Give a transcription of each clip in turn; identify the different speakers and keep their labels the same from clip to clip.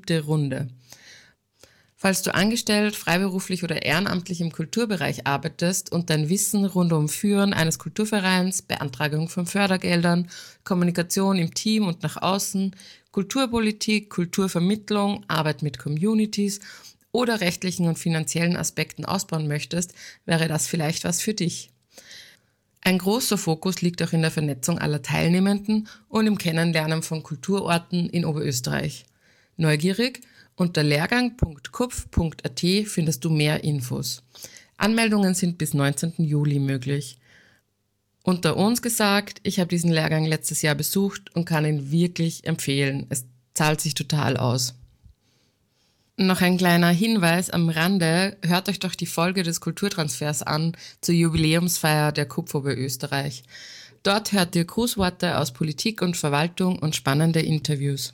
Speaker 1: siebte Runde. Falls du angestellt, freiberuflich oder ehrenamtlich im Kulturbereich arbeitest und dein Wissen rund um Führen eines Kulturvereins, Beantragung von Fördergeldern, Kommunikation im Team und nach außen, Kulturpolitik, Kulturvermittlung, Arbeit mit Communities oder rechtlichen und finanziellen Aspekten ausbauen möchtest, wäre das vielleicht was für dich. Ein großer Fokus liegt auch in der Vernetzung aller Teilnehmenden und im Kennenlernen von Kulturorten in Oberösterreich. Neugierig? Unter lehrgang.kupf.at findest du mehr Infos. Anmeldungen sind bis 19. Juli möglich. Unter uns gesagt, ich habe diesen Lehrgang letztes Jahr besucht und kann ihn wirklich empfehlen. Es zahlt sich total aus. Noch ein kleiner Hinweis am Rande, hört euch doch die Folge des Kulturtransfers an zur Jubiläumsfeier der KUPF Oberösterreich. Dort hört ihr Grußworte aus Politik und Verwaltung und spannende Interviews.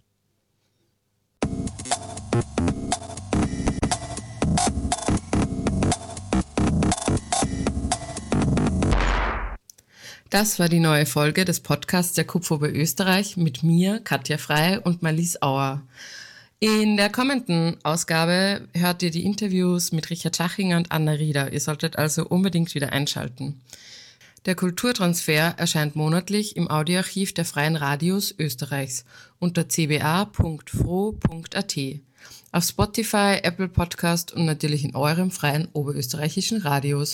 Speaker 1: Das war die neue Folge des Podcasts der KUPF Oberösterreich mit mir, Katja Frey und Marlies Auer. In der kommenden Ausgabe hört ihr die Interviews mit Richard Schachinger und Anna Rieder. Ihr solltet also unbedingt wieder einschalten. Der Kulturtransfer erscheint monatlich im Audioarchiv der Freien Radios Österreichs unter cba.fro.at, auf Spotify, Apple Podcast und natürlich in eurem freien oberösterreichischen Radios.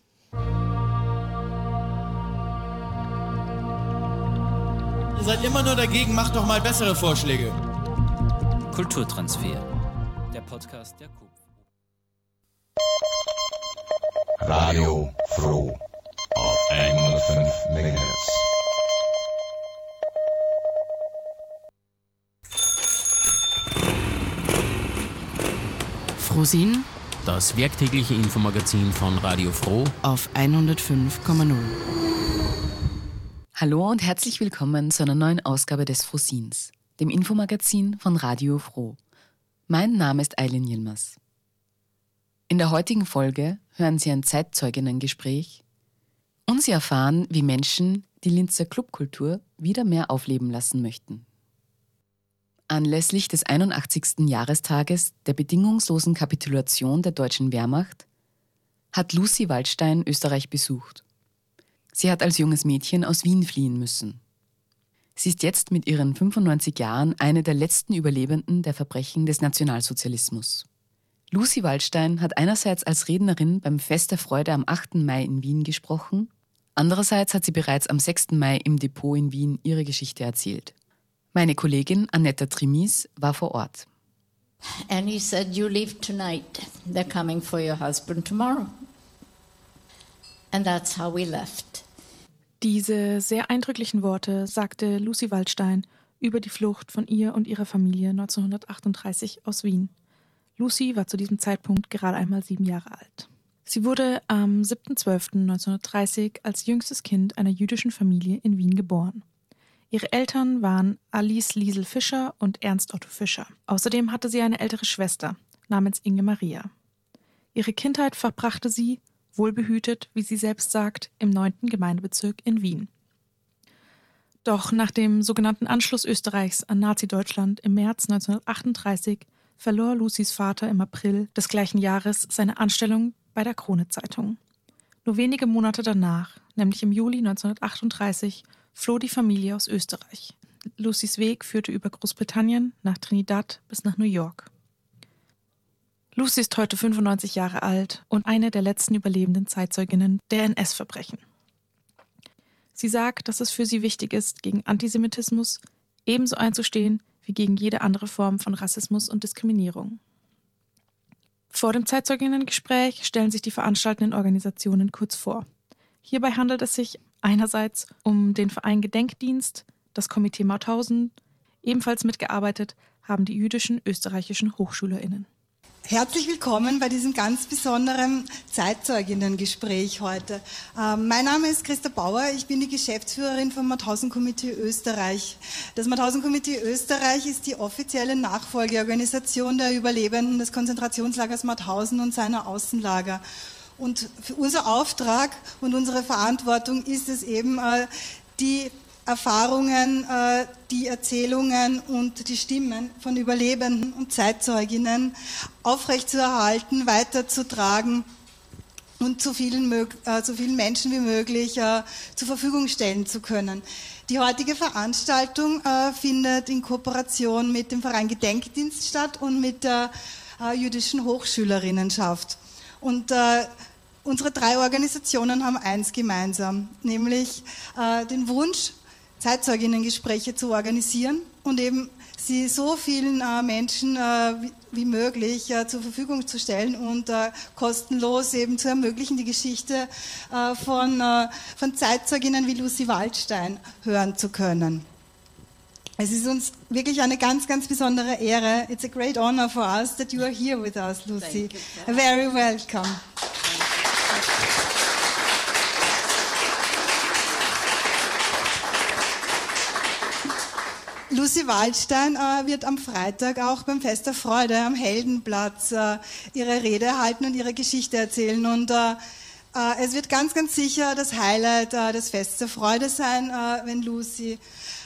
Speaker 2: Ihr seid immer nur dagegen, macht doch mal bessere Vorschläge.
Speaker 3: Kulturtransfer, der Podcast der KUPF.
Speaker 4: Radio Froh auf 105 MHz.
Speaker 5: Frohsinn
Speaker 6: Das werktägliche Infomagazin von Radio Froh
Speaker 5: auf 105,0. Hallo und herzlich willkommen zu einer neuen Ausgabe des Frohsins, dem Infomagazin von Radio Froh. Mein Name ist Eileen Yilmaz. In der heutigen Folge hören Sie ein Zeitzeuginnengespräch und Sie erfahren, wie Menschen die Linzer Clubkultur wieder mehr aufleben lassen möchten. Anlässlich des 81. Jahrestages der bedingungslosen Kapitulation der deutschen Wehrmacht hat Lucy Waldstein Österreich besucht. Sie hat als junges Mädchen aus Wien fliehen müssen. Sie ist jetzt mit ihren 95 Jahren eine der letzten Überlebenden der Verbrechen des Nationalsozialismus. Lucy Waldstein hat einerseits als Rednerin beim Fest der Freude am 8. Mai in Wien gesprochen, andererseits hat sie bereits am 6. Mai im Depot in Wien ihre Geschichte erzählt. Meine Kollegin Annetta Trimis war vor Ort.
Speaker 7: And he said, "You leave tonight. They're coming for your husband tomorrow." And that's how we left.
Speaker 8: Diese sehr eindrücklichen Worte sagte Lucy Waldstein über die Flucht von ihr und ihrer Familie 1938 aus Wien. Lucy war zu diesem Zeitpunkt gerade einmal 7 Jahre alt. Sie wurde am 7.12.1930 als jüngstes Kind einer jüdischen Familie in Wien geboren. Ihre Eltern waren Alice Liesel Fischer und Ernst Otto Fischer. Außerdem hatte sie eine ältere Schwester namens Inge Maria. Ihre Kindheit verbrachte sie, wohlbehütet, wie sie selbst sagt, im 9. Gemeindebezirk in Wien. Doch nach dem sogenannten Anschluss Österreichs an Nazi-Deutschland im März 1938 verlor Lucys Vater im April des gleichen Jahres seine Anstellung bei der Krone-Zeitung. Nur wenige Monate danach, nämlich im Juli 1938, floh die Familie aus Österreich. Lucys Weg führte über Großbritannien, nach Trinidad bis nach New York. Lucy ist heute 95 Jahre alt und eine der letzten überlebenden Zeitzeuginnen der NS-Verbrechen. Sie sagt, dass es für sie wichtig ist, gegen Antisemitismus ebenso einzustehen wie gegen jede andere Form von Rassismus und Diskriminierung. Vor dem Zeitzeuginnengespräch stellen sich die veranstaltenden Organisationen kurz vor. Hierbei handelt es sich einerseits um den Verein Gedenkdienst, das Komitee Mauthausen. Ebenfalls mitgearbeitet haben die jüdischen österreichischen HochschülerInnen.
Speaker 9: Herzlich willkommen bei diesem ganz besonderen Zeitzeuginnengespräch heute. Mein Name ist Christa Bauer, ich bin die Geschäftsführerin vom Mauthausen-Komitee Österreich. Das Mauthausen-Komitee Österreich ist die offizielle Nachfolgeorganisation der Überlebenden des Konzentrationslagers Mauthausen und seiner Außenlager. Und für unser Auftrag und unsere Verantwortung ist es eben, die Erfahrungen, die Erzählungen und die Stimmen von Überlebenden und Zeitzeuginnen aufrechtzuerhalten, weiterzutragen und so vielen Menschen wie möglich zur Verfügung stellen zu können. Die heutige Veranstaltung findet in Kooperation mit dem Verein Gedenkdienst statt und mit der jüdischen Hochschülerinnenschaft. Und unsere 3 Organisationen haben eins gemeinsam, nämlich den Wunsch, Zeitzeuginnengespräche zu organisieren und eben sie so vielen Menschen wie möglich zur Verfügung zu stellen und kostenlos eben zu ermöglichen, die Geschichte von Zeitzeuginnen wie Lucy Waldstein hören zu können. Es ist uns wirklich eine ganz, ganz besondere Ehre. It's a great honor for us that you are here with us, Lucy. Very welcome. Lucy Waldstein wird am Freitag auch beim Fest der Freude am Heldenplatz ihre Rede halten und ihre Geschichte erzählen. Und es wird ganz, ganz sicher das Highlight des Fests der Freude sein, wenn Lucy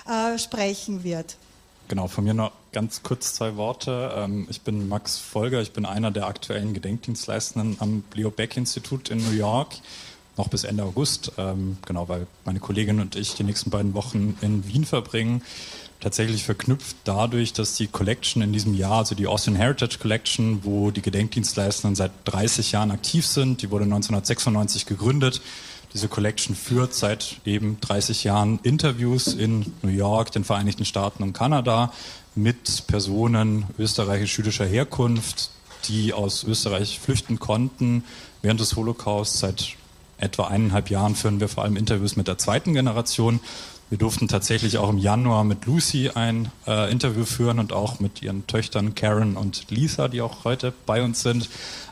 Speaker 9: sprechen wird.
Speaker 10: Genau, von mir noch ganz kurz 2 Worte. Ich bin Max Folger, ich bin einer der aktuellen Gedenkdienstleistenden am Leo Baeck Institut in New York, noch bis Ende August, genau, weil meine Kollegin und ich die nächsten beiden Wochen in Wien verbringen. Tatsächlich verknüpft dadurch, dass die Collection in diesem Jahr, also die Austrian Heritage Collection, wo die Gedenkdienstleistenden seit 30 Jahren aktiv sind, die wurde 1996 gegründet. Diese Collection führt seit eben 30 Jahren Interviews in New York, den Vereinigten Staaten und Kanada mit Personen österreichisch-jüdischer Herkunft, die aus Österreich flüchten konnten während des Holocaust. Seit etwa 1,5 Jahren führen wir vor allem Interviews mit der 2. Generation. Wir durften tatsächlich auch im Januar mit Lucy ein Interview führen und auch mit ihren Töchtern Karen und Lisa, die auch heute bei uns sind.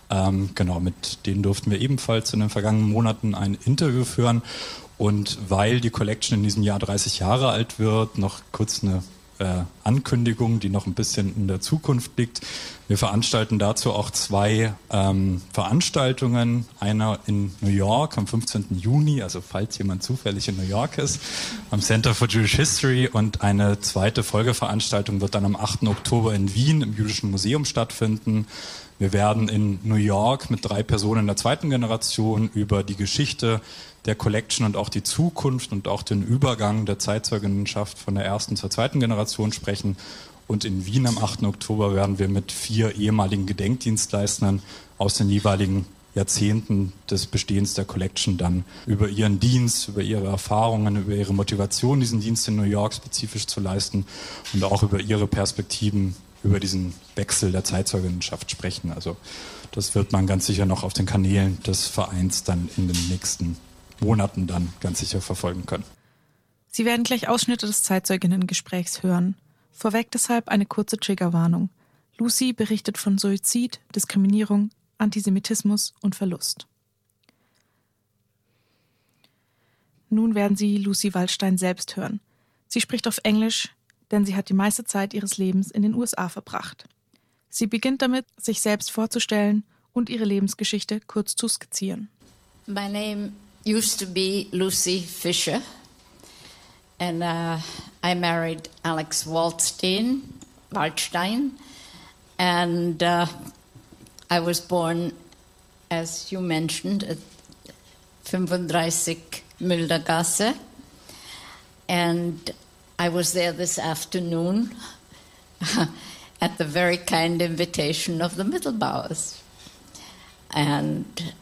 Speaker 10: Genau, mit denen durften wir ebenfalls in den vergangenen Monaten ein Interview führen. Und weil die Collection in diesem Jahr 30 Jahre alt wird, noch kurz eine Ankündigung, die noch ein bisschen in der Zukunft liegt. Wir veranstalten dazu auch 2 Veranstaltungen. Einer in New York am 15. Juni, also falls jemand zufällig in New York ist, am Center for Jewish History. Und eine zweite Folgeveranstaltung wird dann am 8. Oktober in Wien im Jüdischen Museum stattfinden. Wir werden in New York mit 3 Personen der 2. Generation über die Geschichte der Collection und auch die Zukunft und auch den Übergang der Zeitzeuginnenschaft von der 1. zur 2. Generation sprechen. Und in Wien am 8. Oktober werden wir mit 4 ehemaligen Gedenkdienstleistern aus den jeweiligen Jahrzehnten des Bestehens der Collection dann über ihren Dienst, über ihre Erfahrungen, über ihre Motivation, diesen Dienst in New York spezifisch zu leisten und auch über ihre Perspektiven, über diesen Wechsel der Zeitzeuginnenschaft sprechen. Also das wird man ganz sicher noch auf den Kanälen des Vereins dann in den nächsten Monaten dann ganz sicher verfolgen können.
Speaker 8: Sie werden gleich Ausschnitte des Zeitzeuginnengesprächs hören. Vorweg deshalb eine kurze Triggerwarnung. Lucy berichtet von Suizid, Diskriminierung, Antisemitismus und Verlust. Nun werden Sie Lucy Waldstein selbst hören. Sie spricht auf Englisch, denn sie hat die meiste Zeit ihres Lebens in den USA verbracht. Sie beginnt damit, sich selbst vorzustellen und ihre Lebensgeschichte kurz zu skizzieren.
Speaker 7: My name used to be Lucy Fisher, and I married Alex Waldstein, and I was born, as you mentioned, at 35 Müldergasse, and I was there this afternoon at the very kind invitation of the Mittelbauers. And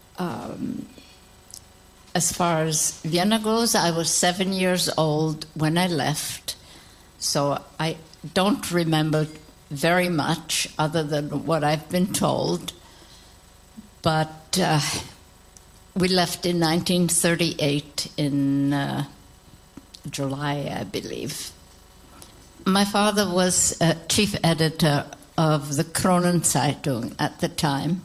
Speaker 7: as far as Vienna goes, I was 7 years old when I left, so I don't remember very much other than what I've been told. But we left in 1938 in July, I believe. My father was chief editor of the Kronenzeitung at the time,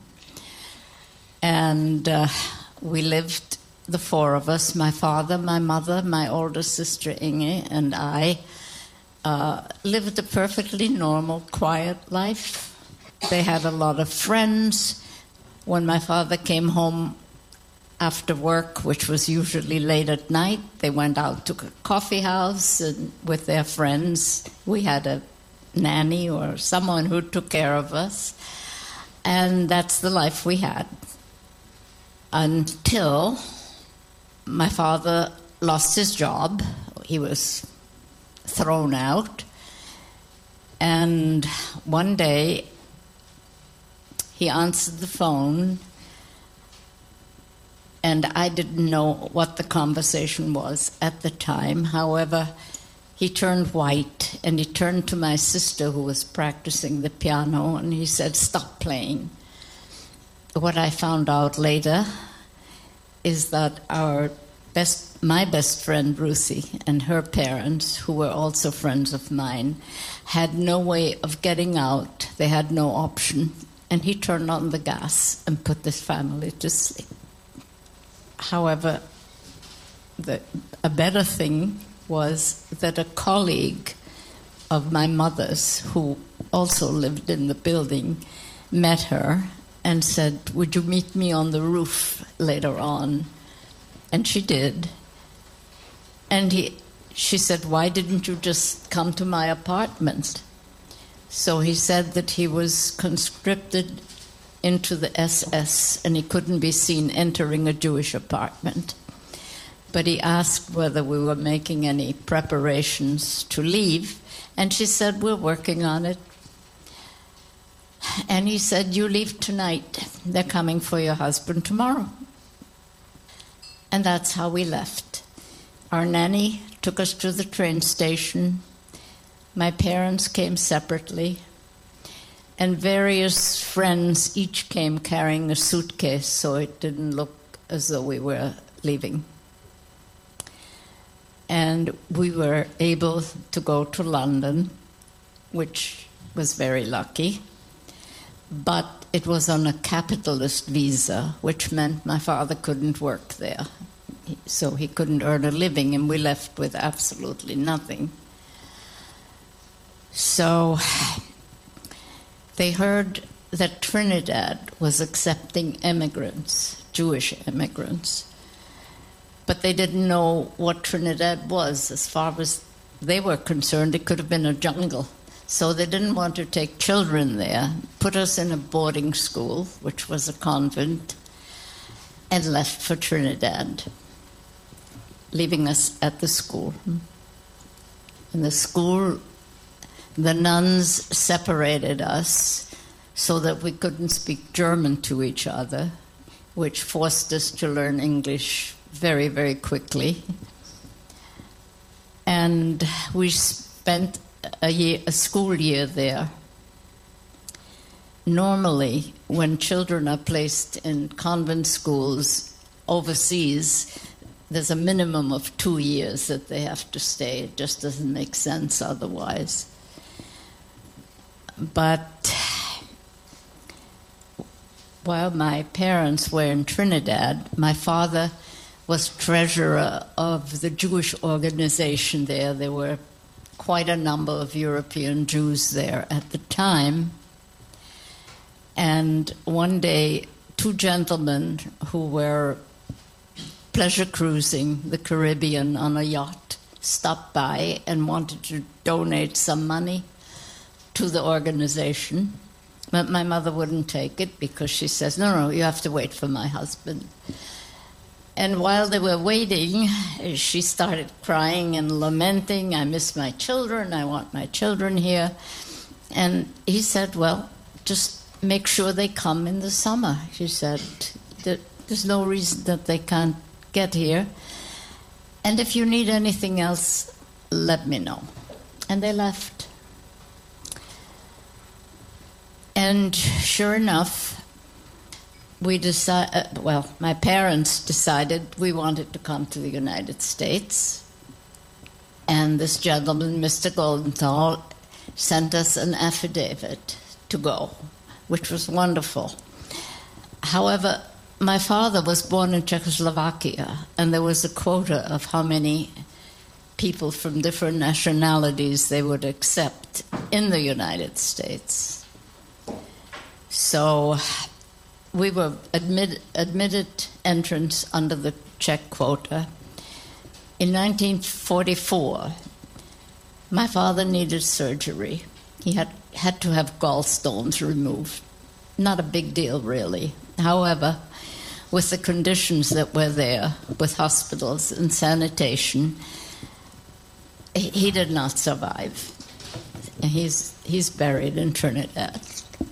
Speaker 7: and we lived, the 4 of us, my father, my mother, my older sister Inge, and I, lived a perfectly normal, quiet life. They had a lot of friends. When my father came home after work, which was usually late at night, they went out to a coffee house and with their friends. We had a nanny or someone who took care of us. And that's the life we had. Until my father lost his job. He was thrown out. And one day, he answered the phone, and I didn't know what the conversation was at the time. However, he turned white, and he turned to my sister, who was practicing the piano, and he said, "Stop playing." What I found out later is that my best friend, Ruthie, and her parents, who were also friends of mine, had no way of getting out. They had no option. And he turned on the gas and put this family to sleep. However, a better thing was that a colleague of my mother's, who also lived in the building, met her and said, "Would you meet me on the roof later on?" And she did. And she said, "Why didn't you just come to my apartment?" So he said that he was conscripted into the SS and he couldn't be seen entering a Jewish apartment. But he asked whether we were making any preparations to leave, and she said, "We're working on it." And he said, "You leave tonight. They're coming for your husband tomorrow." And that's how we left. Our nanny took us to the train station. My parents came separately, and various friends each came carrying a suitcase, so it didn't look as though we were leaving. And we were able to go to London, which was very lucky, but it was on a capitalist visa, which meant my father couldn't work there, so he couldn't earn a living, and we left with absolutely nothing. So they heard that Trinidad was accepting immigrants, Jewish immigrants, but they didn't know what Trinidad was. As far as they were concerned, it could have been a jungle. So they didn't want to take children there, put us in a boarding school, which was a convent, and left for Trinidad, leaving us at the school. In the school, the nuns separated us so that we couldn't speak German to each other, which forced us to learn English very, very quickly. And we spent a school year there. Normally, when children are placed in convent schools overseas, there's a minimum of 2 years that they have to stay. It just doesn't make sense otherwise. But while my parents were in Trinidad, my father was treasurer of the Jewish organization there. There were quite a number of European Jews there at the time. And one day, 2 gentlemen who were pleasure cruising the Caribbean on a yacht stopped by and wanted to donate some money to the organization. But my mother wouldn't take it because she says, no, you have to wait for my husband. And while they were waiting, she started crying and lamenting, "I miss my children, I want my children here." And he said, "Well, just make sure they come in the summer." She said, "There's no reason that they can't get here. And if you need anything else, let me know." And they left. And sure enough, my parents decided we wanted to come to the United States. And this gentleman, Mr. Goldenthal, sent us an affidavit to go, which was wonderful. However, my father was born in Czechoslovakia, and there was a quota of how many people from different nationalities they would accept in the United States. So we were admitted entrance under the Czech quota. In 1944, my father needed surgery. He had to have gallstones removed. Not a big deal, really. However, with the conditions that were there, with hospitals and sanitation, he did not survive. He's buried in Trinidad.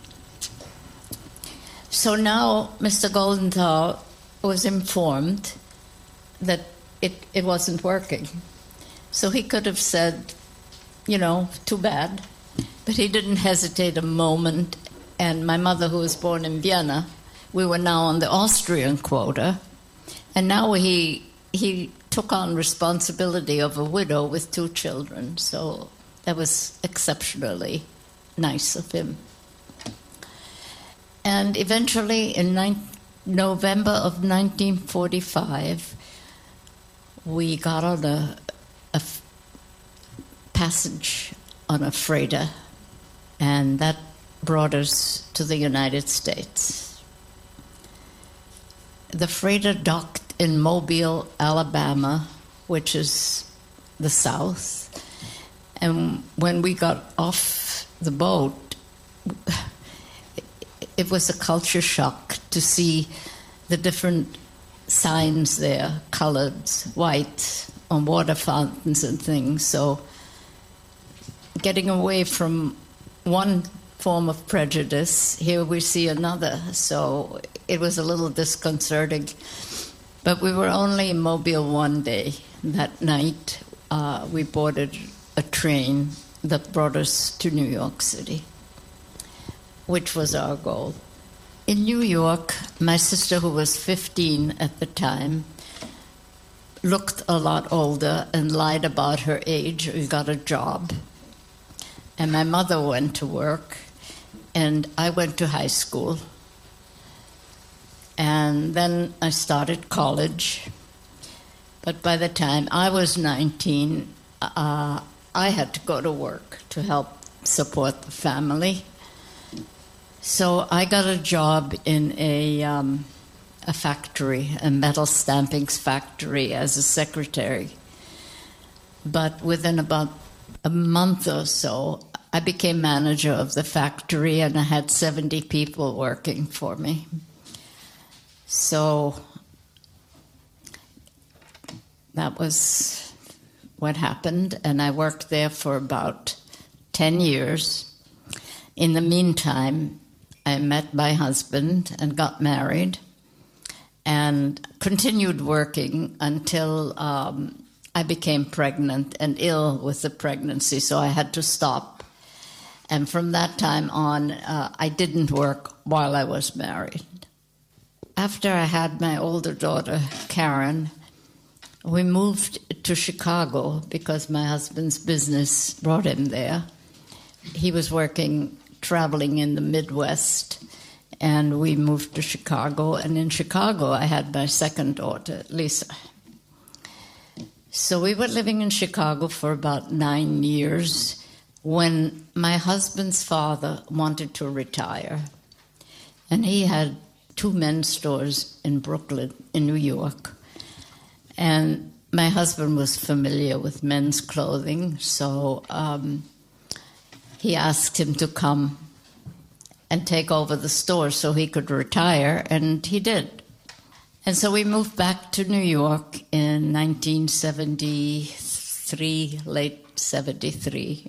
Speaker 7: So now Mr. Goldenthal was informed that it wasn't working. So he could have said, too bad. But he didn't hesitate a moment. And my mother, who was born in Vienna, we were now on the Austrian quota. And now he took on responsibility of a widow with 2 children. So that was exceptionally nice of him. And eventually, in November of 1945, we got on a passage on a freighter, and that brought us to the United States. The freighter docked in Mobile, Alabama, which is the South. And when we got off the boat, it was a culture shock to see the different signs there, colored, white, on water fountains and things. So getting away from one form of prejudice, here we see another. So it was a little disconcerting. But we were only in Mobile one day. That night, we boarded a train that brought us to New York City, which was our goal. In New York, my sister, who was 15 at the time, looked a lot older and lied about her age and got a job. And my mother went to work, and I went to high school. And then I started college. But by the time I was 19, I had to go to work to help support the family. So I got a job in a factory, a metal stampings factory, as a secretary. But within about a month or so, I became manager of the factory, and I had 70 people working for me. So that was what happened, and I worked there for about 10 years. In the meantime, I met my husband and got married and continued working until I became pregnant and ill with the pregnancy, so I had to stop. And from that time on, I didn't work while I was married. After I had my older daughter, Karen, we moved to Chicago because my husband's business brought him there. He was traveling in the Midwest, and we moved to Chicago. And in Chicago, I had my second daughter, Lisa. So we were living in Chicago for about 9 years when my husband's father wanted to retire. And he had 2 men's stores in Brooklyn, in New York. And my husband was familiar with men's clothing, so he asked him to come and take over the store so he could retire, and he did. And so we moved back to New York in 1973, late 73.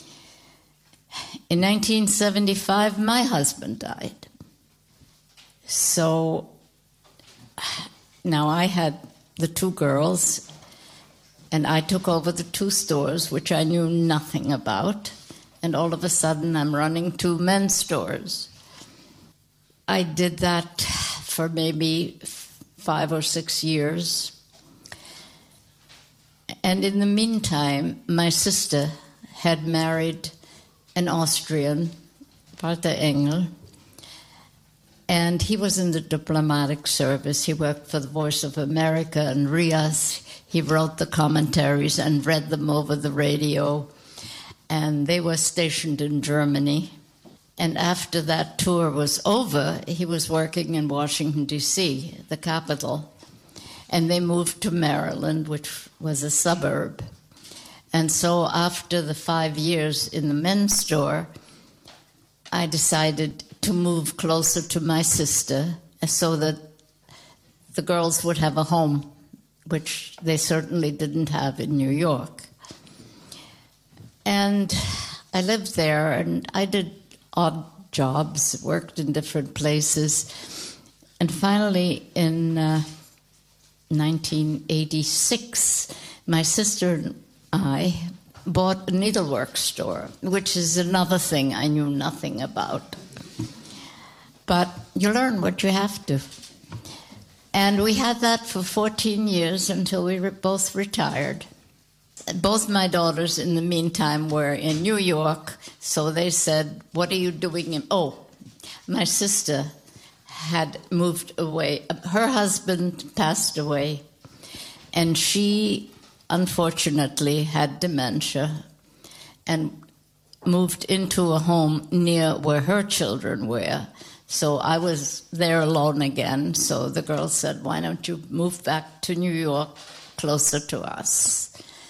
Speaker 7: In 1975, my husband died. So now I had the 2 girls, and I took over the 2 stores, which I knew nothing about. And all of a sudden, I'm running 2 men's stores. I did that for maybe 5 or 6 years. And in the meantime, my sister had married an Austrian, Walter Engel, and he was in the diplomatic service. He worked for the Voice of America and RIAS. He wrote the commentaries and read them over the radio. And they were stationed in Germany. And after that tour was over, he was working in Washington, D.C., the capital. And they moved to Maryland, which was a suburb. And so after the 5 years in the men's store, I decided to move closer to my sister so that the girls would have a home, which they certainly didn't have in New York. And I lived there, and I did odd jobs, worked in different places. And finally, in 1986, my sister and I bought a needlework store, which is another thing I knew nothing about. But you learn what you have to. And we had that for 14 years until we both retired. Both my daughters, in the meantime, were in New York, so they said, what are you doing? My sister had moved away. Her husband passed away, and she, unfortunately, had dementia and moved into a home near where her children were. So I was there alone again, so the girls said, why don't you move back to New York, closer to us?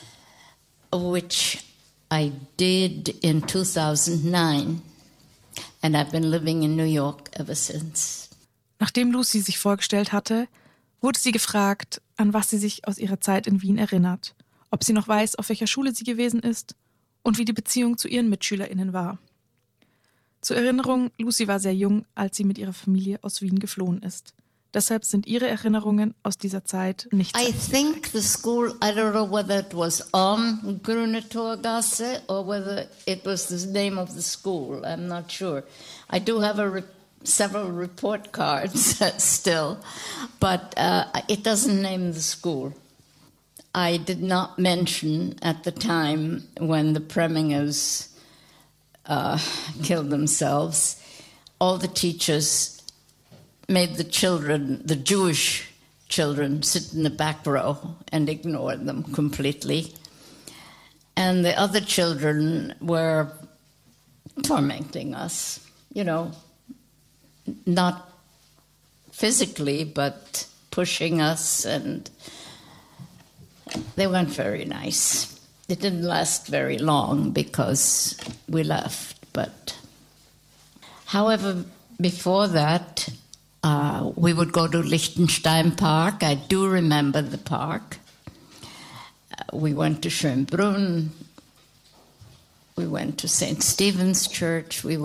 Speaker 7: Which I did in 2009, and I've been living in New York ever since.
Speaker 8: Nachdem Lucy sich vorgestellt hatte, wurde sie gefragt, an was sie sich aus ihrer Zeit in Wien erinnert, ob sie noch weiß, auf welcher Schule sie gewesen ist und wie die Beziehung zu ihren MitschülerInnen war. Zur Erinnerung, Lucy war sehr jung, als sie mit ihrer Familie aus Wien geflohen ist. Deshalb sind ihre Erinnerungen aus dieser Zeit nicht so.
Speaker 7: I think the school, I don't know whether it was on Grünetorgasse or whether it was the name of the school. I'm not sure. I do have several report cards still, but it doesn't name the school. I did not mention at the time when the Premingers killed themselves, all the teachers made the children, the Jewish children, sit in the back row and ignored them completely. And the other children were tormenting us, not physically, but pushing us, and they weren't very nice. It didn't last very long because we left, but however, before that, we would go to Lichtenstein Park. I do remember the park. We went to Schönbrunn. We went to St. Stephen's Church. We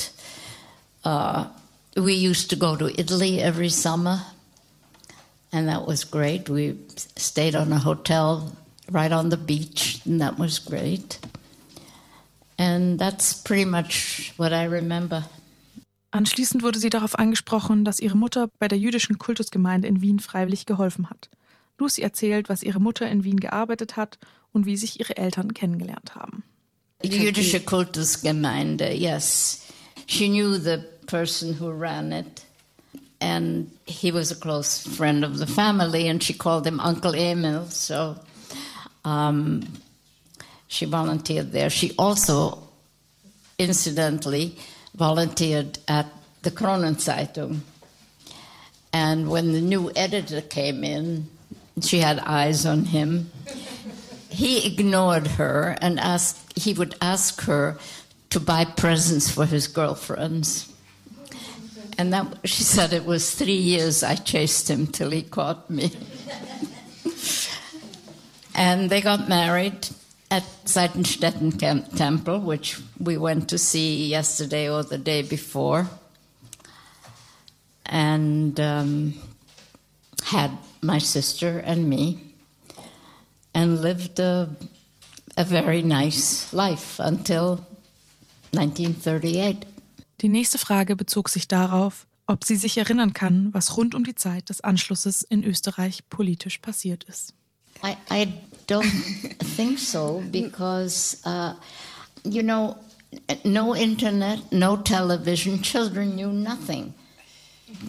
Speaker 7: used to go to Italy every summer, and that was great. We stayed on a hotel right on the beach, and that was great. And that's pretty much what I remember.
Speaker 8: Anschließend wurde sie darauf angesprochen, dass ihre Mutter bei der jüdischen Kultusgemeinde in Wien freiwillig geholfen hat. Lucy erzählt, was ihre Mutter in Wien gearbeitet hat und wie sich ihre Eltern kennengelernt haben.
Speaker 7: Die jüdische Kultusgemeinde, yes. She knew the person who ran it, and he was a close friend of the family, and she called him Uncle Emil, so she volunteered there. She also, incidentally, volunteered at the Kronenzeitung. And when the new editor came in, she had eyes on him. He ignored her and he would ask her to buy presents for his girlfriends. And she said it was 3 years I chased him till he caught me. And they got married at Seitenstetten Temple, which we went to see yesterday or the day before, and had my sister and me, and lived a very nice life until 1938.
Speaker 8: Die nächste Frage bezog sich darauf, ob sie sich erinnern kann, was rund um die Zeit des Anschlusses in Österreich politisch passiert ist.
Speaker 7: I don't think so, because, no internet, no television, children knew nothing.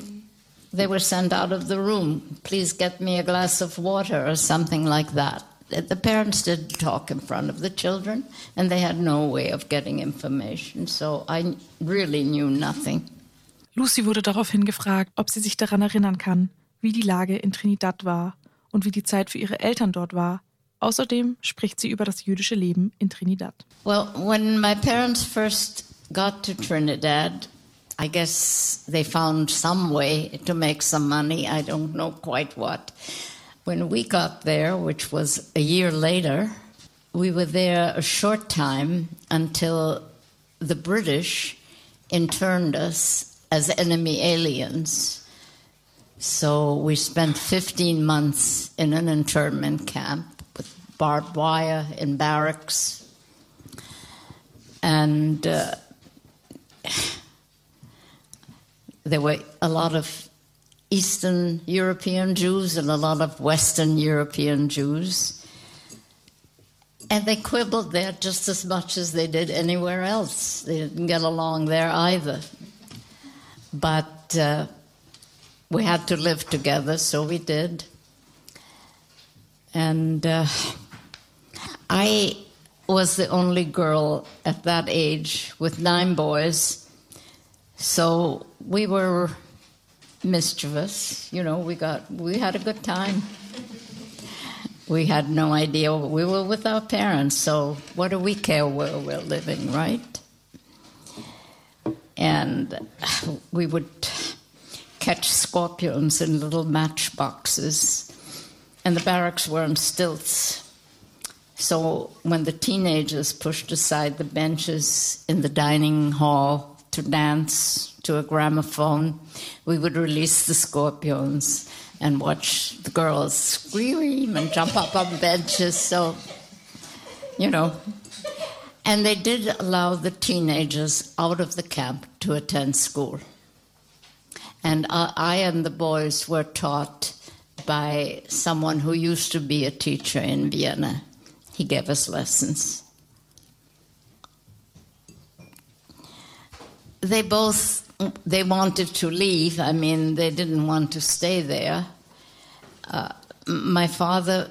Speaker 7: They were sent out of the room. Please get me a glass of water or something like that. the parents didn't talk in front of the children, and they had no way of getting information, so I really knew nothing.
Speaker 8: Lucy wurde daraufhin gefragt, ob sie sich daran erinnern kann, wie die Lage in Trinidad war und wie die Zeit für ihre Eltern dort war. Außerdem spricht sie über das jüdische Leben in Trinidad.
Speaker 7: Well, when my parents first got to Trinidad, I guess they found some way to make some money. I don't know quite what. When we got there, which was a year later, we were there a short time until the British interned us as enemy aliens. So we spent 15 months in an internment camp with barbed wire in barracks. And there were a lot of Eastern European Jews and a lot of Western European Jews. And they quibbled there just as much as they did anywhere else. They didn't get along there either. But we had to live together, so we did. And I was the only girl at that age with 9 boys. So we were mischievous, you know, we had a good time. We had no idea. We were with our parents, so what do we care where we're living, right? And we would catch scorpions in little matchboxes, and the barracks were on stilts. So when the teenagers pushed aside the benches in the dining hall to dance to a gramophone, we would release the scorpions and watch the girls scream and jump up on benches. So, you know. And they did allow the teenagers out of the camp to attend school. And I and the boys were taught by someone who used to be a teacher in Vienna. He gave us lessons. They wanted to leave. I mean, they didn't want to stay there. My father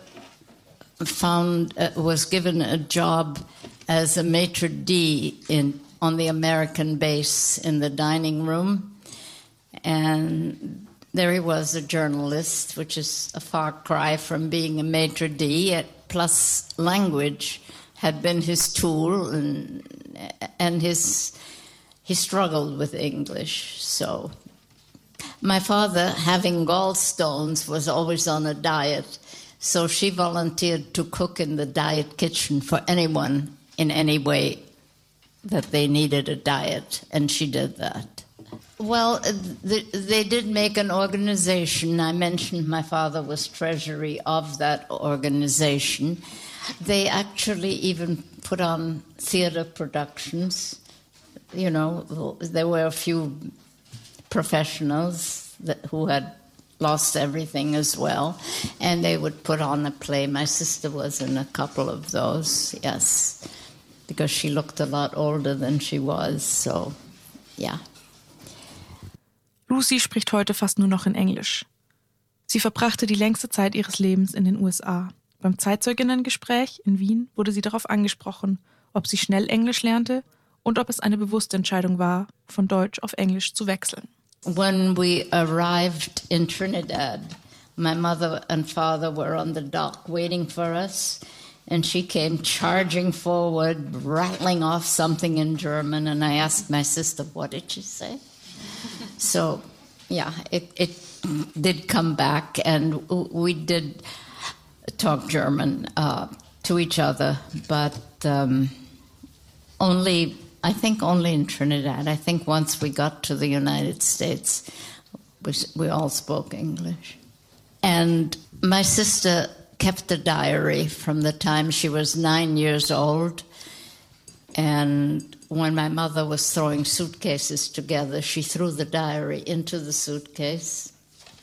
Speaker 7: was given a job as a maitre d' on the American base in the dining room. And there he was, a journalist, which is a far cry from being a maitre d', plus language had been his tool, and he struggled with English. So my father, having gallstones, was always on a diet, so she volunteered to cook in the diet kitchen for anyone in any way that they needed a diet, and she did that. Well, they did make an organization. I mentioned my father was treasury of that organization. They actually even put on theater productions. You know, there were a few professionals who had lost everything as well, and they would put on a play. My sister was in a couple of those, yes, because she looked a lot older than she was, so, yeah.
Speaker 8: Lucy spricht heute fast nur noch in Englisch. Sie verbrachte die längste Zeit ihres Lebens in den USA. Beim Zeitzeuginnengespräch in Wien wurde sie darauf angesprochen, ob sie schnell Englisch lernte und ob es eine bewusste Entscheidung war, von Deutsch auf Englisch zu wechseln.
Speaker 7: When we arrived in Trinidad, my mother and father were on the dock waiting for us, and she came charging forward, rattling off something in German, and I asked my sister, what did she say? So, yeah, it did come back, and we did talk German to each other, but I think only in Trinidad. I think once we got to the United States, we all spoke English. And my sister kept a diary from the time she was 9 years old, and when my mother was throwing suitcases together, she threw the diary into the suitcase.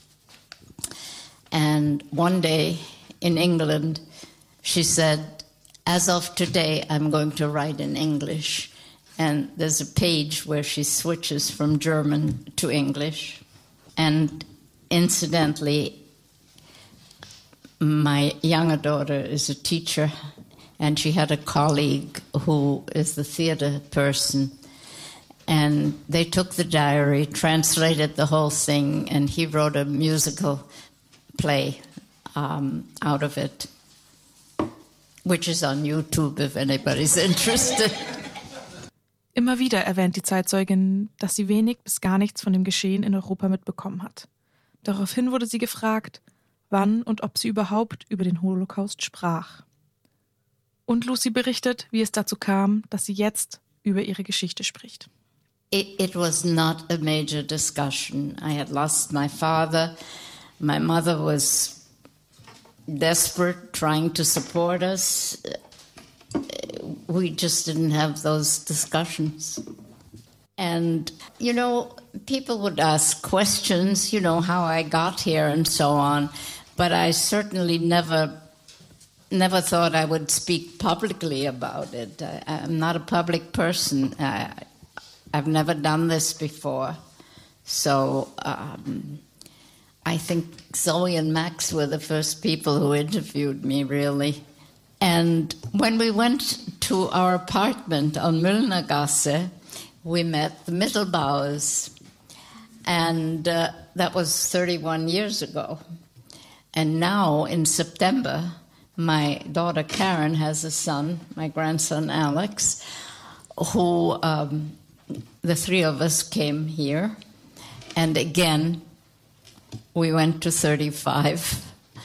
Speaker 7: And one day in England, she said, as of today, I'm going to write in English. And there's a page where she switches from German to English. And incidentally, My younger daughter is a teacher, and she had a colleague who is the theater person. And they took the diary, translated the whole thing, and he wrote a musical play out of it, which is on YouTube if anybody's interested.
Speaker 8: Immer wieder erwähnt die Zeitzeugin, dass sie wenig bis gar nichts von dem Geschehen in Europa mitbekommen hat. Daraufhin wurde sie gefragt, wann und ob sie überhaupt über den Holocaust sprach. Und Lucy berichtet, wie es dazu kam, dass sie jetzt über ihre Geschichte spricht.
Speaker 7: It was not a major discussion. I had lost my father. My mother was desperate, trying to support us. We just didn't have those discussions. And, you know, people would ask questions, you know, how I got here and so on. But I certainly never thought I would speak publicly about it. I'm not a public person. I've never done this before. So I think Zoe and Max were the first people who interviewed me, really. And when we went to our apartment on Müllnergasse, we met the Mittelbauers. And that was 31 years ago. And now, in September, my daughter Karen has a son, my grandson Alex, who... the three of us came here, and again, we went to 35.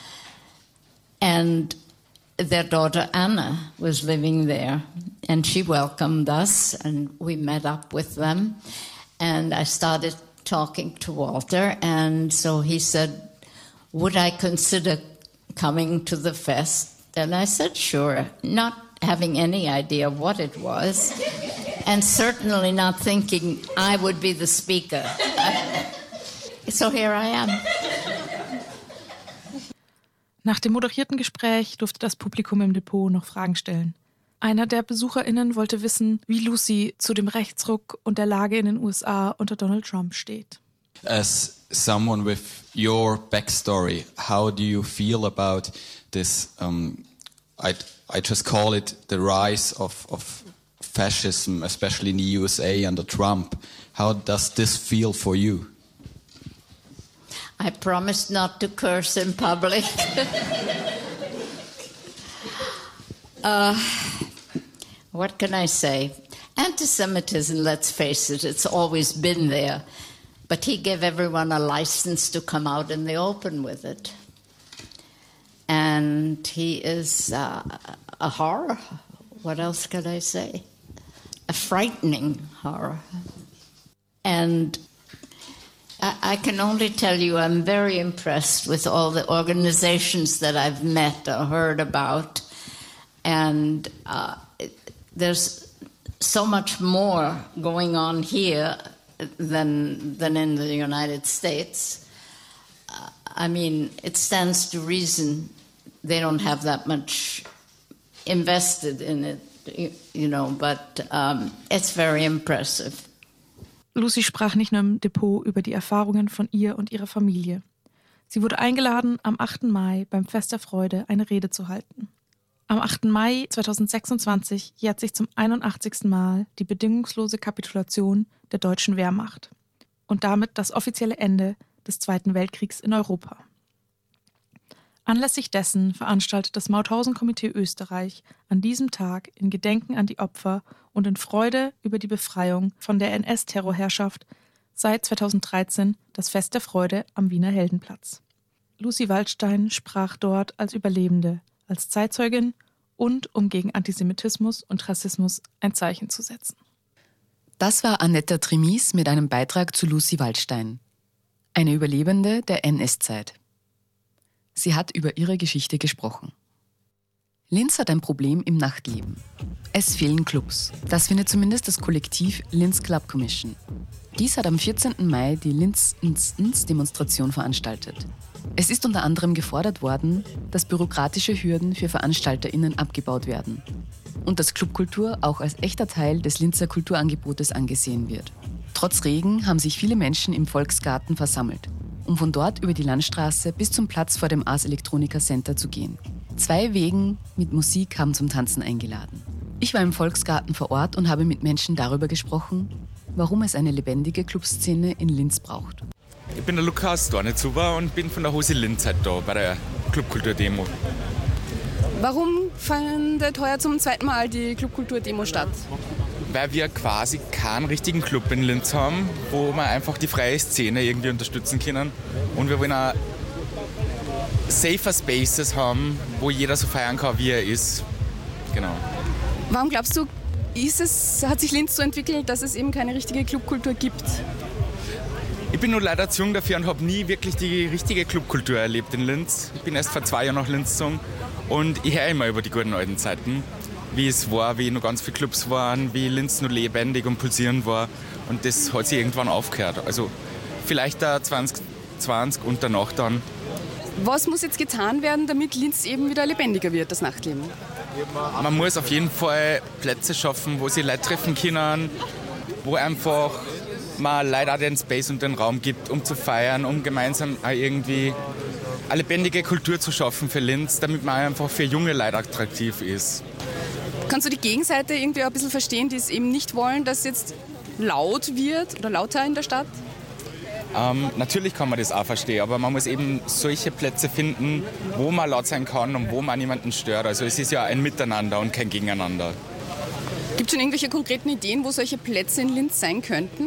Speaker 7: And their daughter Anna was living there, and she welcomed us, and we met up with them. And I started talking to Walter, and so he said, would I consider coming to the fest? And I said, sure, not having any idea what it was. And certainly not thinking I would be the speaker. So here I am.
Speaker 8: Nach dem moderierten Gespräch durfte das Publikum im Depot noch Fragen stellen. Einer der BesucherInnen wollte wissen, wie Lucy zu dem Rechtsruck und der Lage in den USA unter Donald Trump steht.
Speaker 11: As someone with your backstory, how do you feel about this? I just call it the rise of fascism, especially in the USA under Trump. How does this feel for you?
Speaker 7: I promised not to curse in public. What can I say? Anti-Semitism, let's face it, it's always been there. But he gave everyone a license to come out in the open with it. And he is a horror. What else can I say? A frightening horror. And I can only tell you I'm very impressed with all the organizations that I've met or heard about. And there's so much more going on here than in the United States. I mean, it stands to reason they don't have that much invested in it. You know, but it's very impressive.
Speaker 8: Lucy sprach nicht nur im Depot über die Erfahrungen von ihr und ihrer Familie. Sie wurde eingeladen, am 8. Mai beim Fest der Freude eine Rede zu halten. Am 8. Mai 2026 jährt sich zum 81. Mal die bedingungslose Kapitulation der deutschen Wehrmacht und damit das offizielle Ende des Zweiten Weltkriegs in Europa. Anlässlich dessen veranstaltet das Mauthausen-Komitee Österreich an diesem Tag in Gedenken an die Opfer und in Freude über die Befreiung von der NS-Terrorherrschaft seit 2013 das Fest der Freude am Wiener Heldenplatz. Lucy Waldstein sprach dort als Überlebende, als Zeitzeugin und um gegen Antisemitismus und Rassismus ein Zeichen zu setzen.
Speaker 5: Das war Annetta Trimis mit einem Beitrag zu Lucy Waldstein, eine Überlebende der NS-Zeit. Sie hat über ihre Geschichte gesprochen. Linz hat ein Problem im Nachtleben. Es fehlen Clubs. Das findet zumindest das Kollektiv Linz Club Commission. Dies hat am 14. Mai die Linz-Demonstration veranstaltet. Es ist unter anderem gefordert worden, dass bürokratische Hürden für VeranstalterInnen abgebaut werden und dass Clubkultur auch als echter Teil des Linzer Kulturangebotes angesehen wird. Trotz Regen haben sich viele Menschen im Volksgarten versammelt. um von dort über die Landstraße bis zum Platz vor dem Ars Electronica Center zu gehen. 2 Wegen mit Musik haben zum Tanzen eingeladen. Ich war im Volksgarten vor Ort und habe mit Menschen darüber gesprochen, warum es eine lebendige Clubszene in Linz braucht.
Speaker 12: Ich bin der Lukas Dornitzuber und bin von der Hose Linz halt da bei der Clubkultur-Demo.
Speaker 13: Warum findet heuer zum 2. Mal die Clubkultur-Demo statt?
Speaker 12: Weil wir quasi keinen richtigen Club in Linz haben, wo wir einfach die freie Szene irgendwie unterstützen können. Und wir wollen auch safer Spaces haben, wo jeder so feiern kann, wie er ist. Genau.
Speaker 13: Warum glaubst du, hat sich Linz so entwickelt, dass es eben keine richtige Clubkultur gibt?
Speaker 12: Ich bin nur leider zu jung dafür und habe nie wirklich die richtige Clubkultur erlebt in Linz. Ich bin erst vor 2 Jahren nach Linz gezogen und ich höre immer über die guten alten Zeiten, wie es war, wie noch ganz viele Clubs waren, wie Linz noch lebendig und pulsierend war. Und das hat sich irgendwann aufgehört. Also vielleicht da 2020 und danach dann.
Speaker 13: Was muss jetzt getan werden, damit Linz eben wieder lebendiger wird, das Nachtleben?
Speaker 12: Man muss auf jeden Fall Plätze schaffen, wo sich Leute treffen können, wo einfach man Leute auch den Space und den Raum gibt, um zu feiern, um gemeinsam auch irgendwie eine lebendige Kultur zu schaffen für Linz, damit man einfach für junge Leute attraktiv ist.
Speaker 13: Kannst du die Gegenseite irgendwie ein bisschen verstehen, die es eben nicht wollen, dass jetzt laut wird oder lauter in der Stadt?
Speaker 12: Natürlich kann man das auch verstehen, aber man muss eben solche Plätze finden, wo man laut sein kann und wo man niemanden stört. Also es ist ja ein Miteinander und kein Gegeneinander.
Speaker 13: Gibt es schon irgendwelche konkreten Ideen, wo solche Plätze in Linz sein könnten?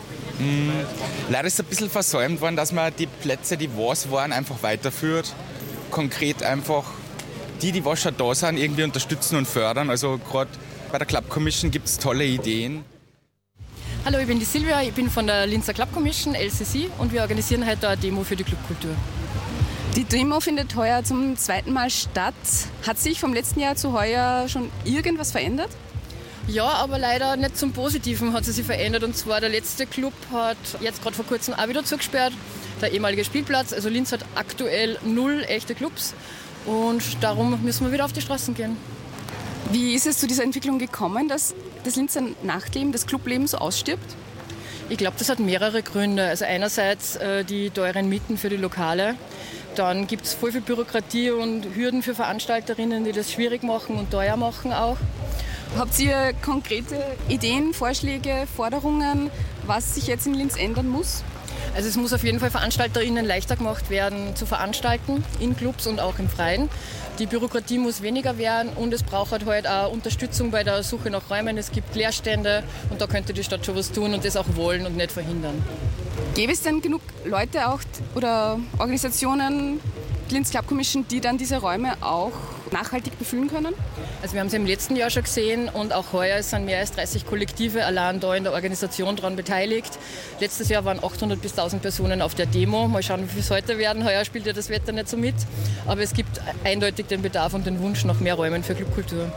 Speaker 12: Leider ist es ein bisschen versäumt worden, dass man die Plätze, die was waren, einfach weiterführt. Konkret einfach die was schon da sind, irgendwie unterstützen und fördern. Also gerade bei der Club Commission gibt es tolle Ideen.
Speaker 14: Hallo, ich bin die Silvia, ich bin von der Linzer Club Commission, LCC, und wir organisieren heute eine Demo für die Clubkultur.
Speaker 13: Die Demo findet heuer zum 2. Mal statt. Hat sich vom letzten Jahr zu heuer schon irgendwas verändert?
Speaker 14: Ja, aber leider nicht zum Positiven hat sie sich verändert. Und zwar der letzte Club hat jetzt gerade vor kurzem auch wieder zugesperrt, der ehemalige Spielplatz. Also Linz hat aktuell 0 echte Clubs und darum müssen wir wieder auf die Straßen gehen.
Speaker 13: Wie ist es zu dieser Entwicklung gekommen, dass das Linzer Nachtleben, das Clubleben so ausstirbt?
Speaker 14: Ich glaube, das hat mehrere Gründe. Also einerseits die teuren Mieten für die Lokale. Dann gibt es voll viel Bürokratie und Hürden für Veranstalterinnen, die das schwierig machen und teuer machen auch.
Speaker 13: Habt ihr konkrete Ideen, Vorschläge, Forderungen, was sich jetzt in Linz ändern muss?
Speaker 14: Also es muss auf jeden Fall VeranstalterInnen leichter gemacht werden zu veranstalten, in Clubs und auch im Freien. Die Bürokratie muss weniger werden und es braucht halt auch Unterstützung bei der Suche nach Räumen. Es gibt Leerstände und da könnte die Stadt schon was tun und das auch wollen und nicht verhindern.
Speaker 13: Gäbe es denn genug Leute auch oder Organisationen, Linz Club Commission, die dann diese Räume auch nachhaltig befüllen können?
Speaker 14: Also wir haben es im letzten Jahr schon gesehen und auch heuer sind mehr als 30 Kollektive allein da in der Organisation daran beteiligt. Letztes Jahr waren 800 bis 1000 Personen auf der Demo. Mal schauen, wie viel es heute werden. Heuer spielt ja das Wetter nicht so mit. Aber es gibt eindeutig den Bedarf und den Wunsch nach mehr Räumen für Clubkultur.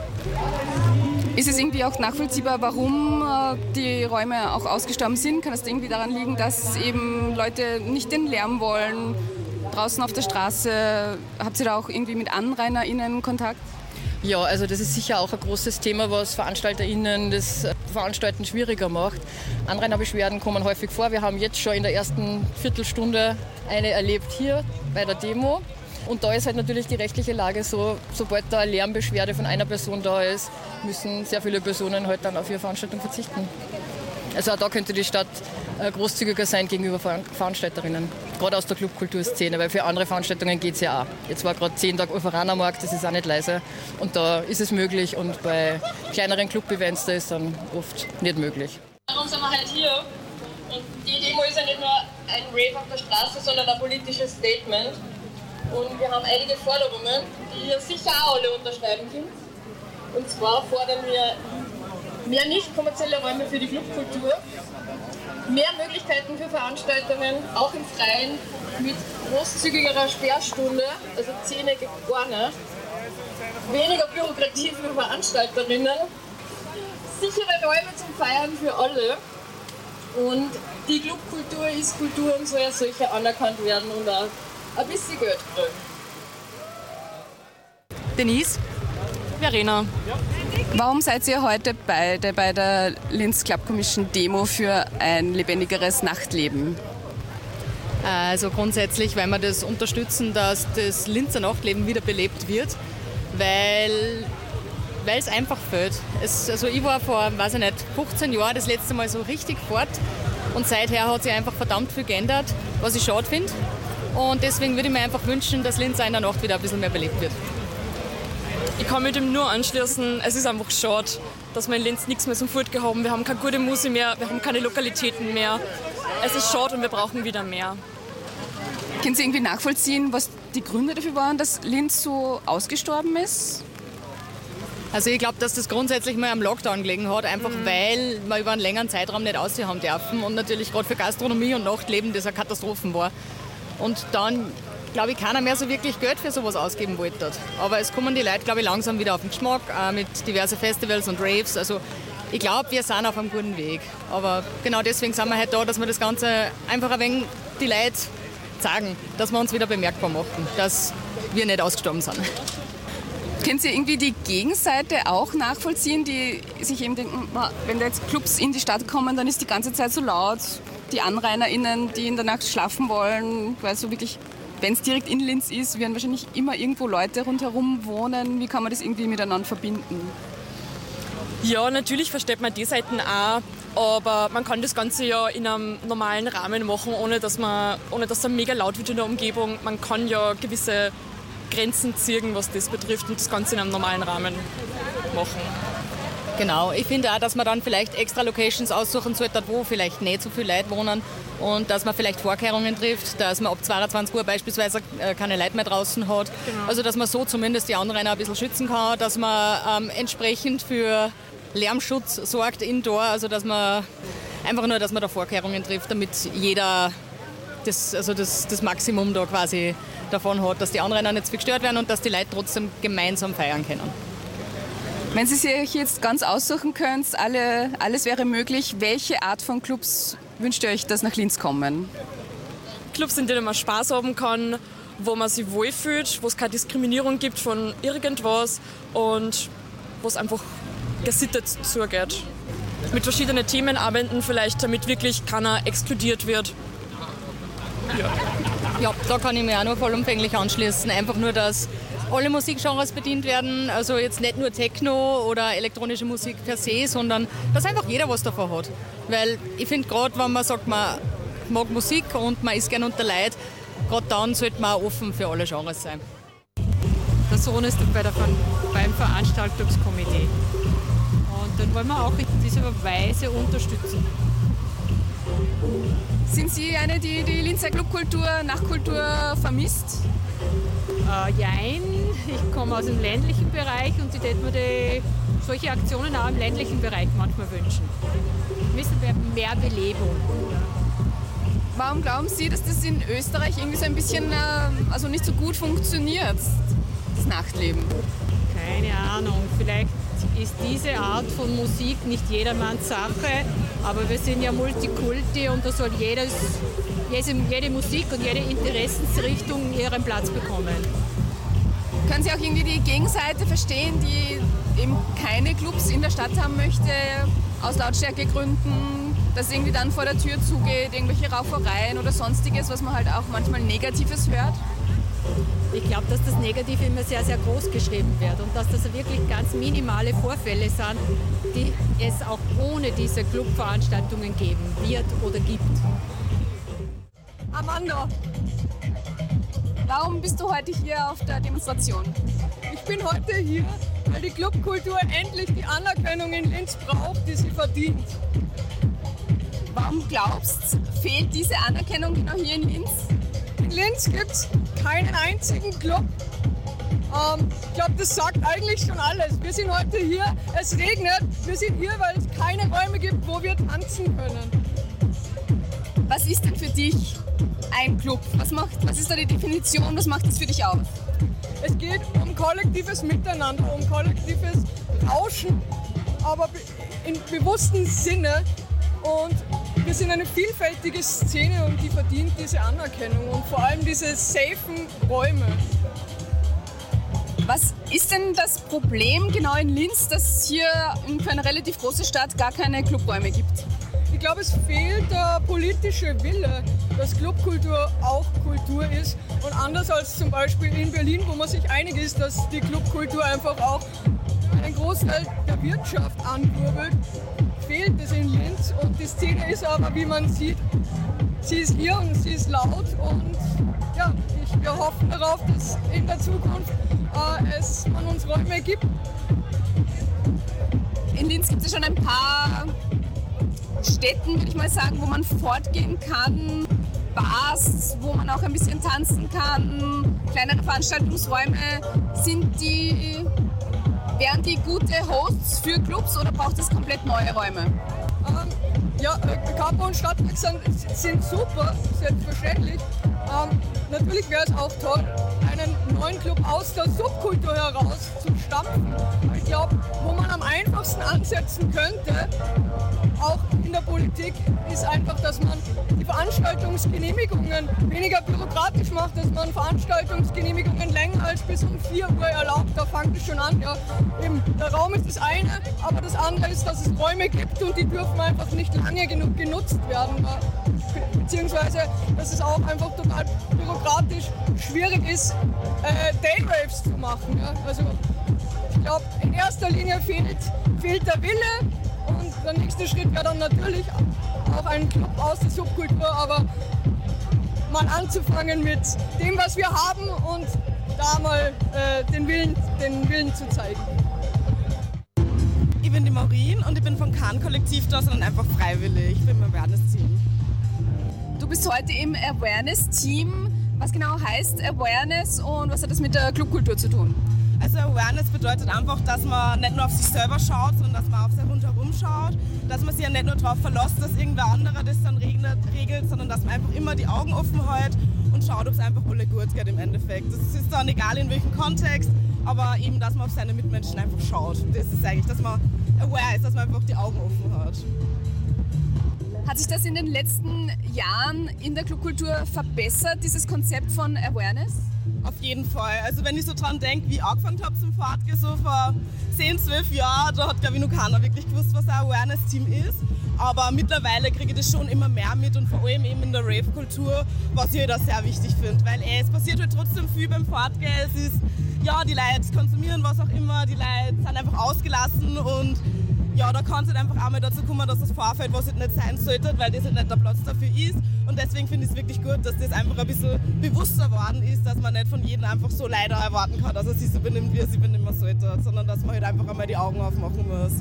Speaker 13: Ist es irgendwie auch nachvollziehbar, warum die Räume auch ausgestorben sind? Kann es irgendwie daran liegen, dass eben Leute nicht den Lärm wollen? Draußen auf der Straße, habt ihr da auch irgendwie mit AnrainerInnen Kontakt?
Speaker 14: Ja, also das ist sicher auch ein großes Thema, was VeranstalterInnen das Veranstalten schwieriger macht. Anrainerbeschwerden kommen häufig vor. Wir haben jetzt schon in der ersten Viertelstunde eine erlebt hier bei der Demo. Und da ist halt natürlich die rechtliche Lage so, sobald da eine Lärmbeschwerde von einer Person da ist, müssen sehr viele Personen halt dann auf ihre Veranstaltung verzichten. Also auch da könnte die Stadt großzügiger sein gegenüber Veranstalterinnen, gerade aus der Clubkulturszene, weil für andere Veranstaltungen geht es ja auch. Jetzt war gerade 10 Tage Uferanermarkt, das ist auch nicht leise und da ist es möglich und bei kleineren Club-Events da ist es dann oft nicht möglich.
Speaker 15: Warum sind wir halt hier? Und die Demo ist ja nicht nur ein Rave auf der Straße, sondern ein politisches Statement. Und wir haben einige Forderungen, die ihr sicher auch alle unterschreiben könnt. Und zwar fordern wir mehr nicht kommerzielle Räume für die Clubkultur, mehr Möglichkeiten für Veranstaltungen, auch im Freien, mit großzügigerer Sperrstunde, also Zähne gar nicht, weniger Bürokratie für Veranstalterinnen, sichere Räume zum Feiern für alle und die Clubkultur ist Kultur und soll als solche anerkannt werden und auch ein bisschen Geld kriegen.
Speaker 13: Denise? Verena. Warum seid ihr heute beide bei der Linz Club Commission Demo für ein lebendigeres Nachtleben?
Speaker 14: Also grundsätzlich, weil wir das unterstützen, dass das Linzer Nachtleben wieder belebt wird, weil es einfach fehlt. Also ich war vor, 15 Jahren das letzte Mal so richtig fort und seither hat sich einfach verdammt viel geändert, was ich schade finde. Und deswegen würde ich mir einfach wünschen, dass Linz in der Nacht wieder ein bisschen mehr belebt wird.
Speaker 16: Ich kann mit dem nur anschließen, es ist einfach schade, dass wir in Linz nichts mehr zum Furtgehen haben. Wir haben keine gute Musik mehr, wir haben keine Lokalitäten mehr. Es ist schade und wir brauchen wieder mehr.
Speaker 13: Können Sie irgendwie nachvollziehen, was die Gründe dafür waren, dass Linz so ausgestorben ist?
Speaker 14: Also ich glaube, dass das grundsätzlich mal am Lockdown gelegen hat, einfach weil wir über einen längeren Zeitraum nicht aussehen haben dürfen und natürlich gerade für Gastronomie und Nachtleben das eine Katastrophe war. Und dann, glaube ich, keiner mehr so wirklich Geld für sowas ausgeben wollte. Aber es kommen die Leute, glaube ich, langsam wieder auf den Geschmack, mit diversen Festivals und Raves. Also ich glaube, wir sind auf einem guten Weg. Aber genau deswegen sind wir heute da, dass wir das Ganze einfach ein wenig die Leute sagen, dass wir uns wieder bemerkbar machen, dass wir nicht ausgestorben sind.
Speaker 13: Können Sie irgendwie die Gegenseite auch nachvollziehen, die sich eben denken, wenn da jetzt Clubs in die Stadt kommen, dann ist die ganze Zeit so laut, die AnrainerInnen, die in der Nacht schlafen wollen, weil so wirklich, wenn es direkt in Linz ist, werden wahrscheinlich immer irgendwo Leute rundherum wohnen. Wie kann man das irgendwie miteinander verbinden?
Speaker 16: Ja, natürlich versteht man die Seiten auch, aber man kann das Ganze ja in einem normalen Rahmen machen, ohne dass es mega laut wird in der Umgebung. Man kann ja gewisse Grenzen ziehen, was das betrifft, und das Ganze in einem normalen Rahmen machen.
Speaker 14: Genau, ich finde auch, dass man dann vielleicht extra Locations aussuchen sollte, wo vielleicht nicht so viele Leute wohnen und dass man vielleicht Vorkehrungen trifft, dass man ab 22 Uhr beispielsweise keine Leute mehr draußen hat. Genau. Also dass man so zumindest die Anrainer ein bisschen schützen kann, dass man entsprechend für Lärmschutz sorgt indoor, also dass man einfach nur, dass man da Vorkehrungen trifft, damit jeder das Maximum da quasi davon hat, dass die Anrainer nicht zu viel gestört werden und dass die Leute trotzdem gemeinsam feiern können.
Speaker 13: Wenn Sie sich jetzt ganz aussuchen können, alles wäre möglich, welche Art von Clubs wünscht ihr euch, dass nach Linz kommen?
Speaker 16: Clubs, in denen man Spaß haben kann, wo man sich wohlfühlt, wo es keine Diskriminierung gibt von irgendwas und wo es einfach gesittet zugeht. Mit verschiedenen Themen arbeiten vielleicht, damit wirklich keiner exkludiert wird.
Speaker 14: Ja, da kann ich mich auch nur vollumfänglich anschließen. Einfach nur, dass alle Musikgenres bedient werden, also jetzt nicht nur Techno oder elektronische Musik per se, sondern dass einfach jeder was davon hat. Weil ich finde, gerade wenn man sagt, man mag Musik und man ist gerne unter Leid, gerade dann sollte man auch offen für alle Genres sein.
Speaker 17: Der Sohn ist beim Veranstaltungskomitee und dann wollen wir auch in dieser Weise unterstützen.
Speaker 13: Sind Sie eine, die die Linzer Clubkultur, Nachtkultur vermisst?
Speaker 17: Jein, ich komme aus dem ländlichen Bereich und ich hätte mir solche Aktionen auch im ländlichen Bereich manchmal wünschen. Wissen wir mehr Belebung.
Speaker 13: Warum glauben Sie, dass das in Österreich irgendwie so ein bisschen nicht so gut funktioniert, das Nachtleben?
Speaker 17: Keine Ahnung, vielleicht ist diese Art von Musik nicht jedermanns Sache, aber wir sind ja Multikulti und da soll jede Musik und jede Interessensrichtung ihren Platz bekommen.
Speaker 13: Können Sie auch irgendwie die Gegenseite verstehen, die eben keine Clubs in der Stadt haben möchte, aus Lautstärkegründen, dass irgendwie dann vor der Tür zugeht, irgendwelche Raufereien oder sonstiges, was man halt auch manchmal Negatives hört?
Speaker 17: Ich glaube, dass das Negative immer sehr, sehr groß geschrieben wird und dass das wirklich ganz minimale Vorfälle sind, die es auch ohne diese Clubveranstaltungen geben wird oder gibt.
Speaker 13: Amanda, warum bist du heute hier auf der Demonstration?
Speaker 18: Ich bin heute hier, weil die Clubkultur endlich die Anerkennung in Linz braucht, die sie verdient.
Speaker 13: Warum glaubst du, fehlt diese Anerkennung genau hier in Linz?
Speaker 18: In Linz gibt es keinen einzigen Club. Ich glaube, das sagt eigentlich schon alles. Wir sind heute hier, es regnet, wir sind hier, weil es keine Räume gibt, wo wir tanzen können.
Speaker 13: Was ist denn für dich ein Club? Was ist da die Definition? Was macht es für dich aus?
Speaker 18: Es geht um kollektives Miteinander, um kollektives Rauschen, aber im bewussten Sinne. Und wir sind eine vielfältige Szene und die verdient diese Anerkennung und vor allem diese safen Räume.
Speaker 13: Was ist denn das Problem genau in Linz, dass es hier für eine relativ große Stadt gar keine Clubräume gibt?
Speaker 18: Die glaube, es fehlt der politische Wille, dass Clubkultur auch Kultur ist. Und anders als zum Beispiel in Berlin, wo man sich einig ist, dass die Clubkultur einfach auch einen Großteil der Wirtschaft ankurbelt, fehlt es in Linz. Und die Szene ist aber, wie man sieht, sie ist hier und sie ist laut. Und ja, wir hoffen darauf, dass in der Zukunft man uns Räume gibt.
Speaker 13: In Linz gibt es schon ein paar Städten, würde ich mal sagen, wo man fortgehen kann. Bars, wo man auch ein bisschen tanzen kann, kleinere Veranstaltungsräume. Wären die gute Hosts für Clubs oder braucht es komplett neue Räume?
Speaker 18: Ja, Kapo und Stadtpark sind super, selbstverständlich. Natürlich wäre es auch toll, einen neuen Club aus der Subkultur heraus zu stampfen. Ich glaube, wo man am einfachsten ansetzen könnte, auch in der Politik, ist einfach, dass man die Veranstaltungsgenehmigungen weniger bürokratisch macht, dass man Veranstaltungsgenehmigungen länger als bis um 4 Uhr erlaubt. Da fängt es schon an. Ja, eben, der Raum ist das eine, aber das andere ist, dass es Räume gibt und die dürfen einfach nicht lange genug genutzt werden. Beziehungsweise, dass es auch einfach total bürokratisch schwierig ist, Dayraves zu machen. Ja? Also ich glaube, in erster Linie fehlt der Wille und der nächste Schritt wäre dann natürlich auch ein Club aus der Subkultur, aber mal anzufangen mit dem, was wir haben und da mal den Willen zu zeigen.
Speaker 19: Ich bin die Maureen und ich bin vom Kahn-Kollektiv da, sondern einfach freiwillig. Ich bin im Awareness-Team.
Speaker 13: Du bist heute im Awareness-Team. Was genau heißt Awareness und was hat das mit der Clubkultur zu tun?
Speaker 19: Also Awareness bedeutet einfach, dass man nicht nur auf sich selber schaut, sondern dass man auf sich rundherum schaut. Dass man sich ja nicht nur darauf verlässt, dass irgendwer anderer das dann regelt, sondern dass man einfach immer die Augen offen hält und schaut, ob es einfach alle gut geht im Endeffekt. Das ist dann egal in welchem Kontext, aber eben, dass man auf seine Mitmenschen einfach schaut. Das ist eigentlich, dass man aware ist, dass man einfach die Augen offen hat.
Speaker 13: Hat sich das in den letzten Jahren in der Clubkultur verbessert, dieses Konzept von Awareness?
Speaker 19: Auf jeden Fall. Also wenn ich so dran denke, wie ich angefangen habe zum Fortgehen, so vor 10, 12 Jahren, da hat glaube ich noch keiner wirklich gewusst, was ein Awareness-Team ist. Aber mittlerweile kriege ich das schon immer mehr mit und vor allem eben in der Rave-Kultur, was ich halt auch sehr wichtig finde. Weil es passiert halt trotzdem viel beim Fortgehen. Es ist, ja, die Leute konsumieren was auch immer, die Leute sind einfach ausgelassen und ja, da kann es halt einfach auch mal dazu kommen, dass das vorfällt, was halt nicht sein sollte, weil das halt nicht der Platz dafür ist. Und deswegen finde ich es wirklich gut, dass das einfach ein bisschen bewusster geworden ist, dass man nicht von jedem einfach so leider erwarten kann, dass er sich so benimmt, wie er sich benehmen sollte, sondern dass man halt einfach einmal die Augen aufmachen muss.